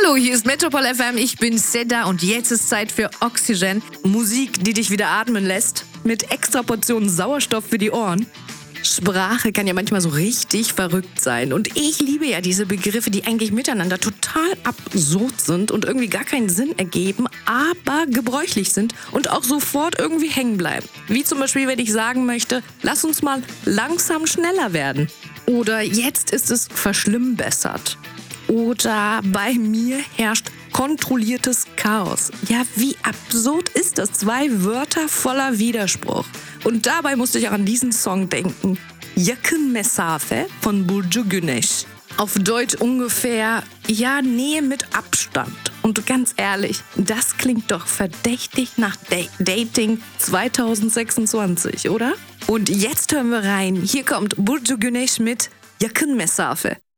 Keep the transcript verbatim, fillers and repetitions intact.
Hallo, hier ist Metropol F M, ich bin Seda und jetzt ist Zeit für Oxygen. Musik, die dich wieder atmen lässt, mit extra Portionen Sauerstoff für die Ohren. Sprache kann ja manchmal so richtig verrückt sein und ich liebe ja diese Begriffe, die eigentlich miteinander total absurd sind und irgendwie gar keinen Sinn ergeben, aber gebräuchlich sind und auch sofort irgendwie hängen bleiben. Wie zum Beispiel, wenn ich sagen möchte, lass uns mal langsam schneller werden. Oder jetzt ist es verschlimmbessert. Oder bei mir herrscht kontrolliertes Chaos. Ja, wie absurd ist das? Zwei Wörter voller Widerspruch. Und dabei musste ich auch an diesen Song denken. Yakın Mesafe von Burcu Güneş. Auf Deutsch ungefähr, ja, Nähe mit Abstand. Und ganz ehrlich, das klingt doch verdächtig nach Da- Dating zwanzig sechsundzwanzig, oder? Und jetzt hören wir rein. Hier kommt Burcu Güneş mit Yakın Mesafe.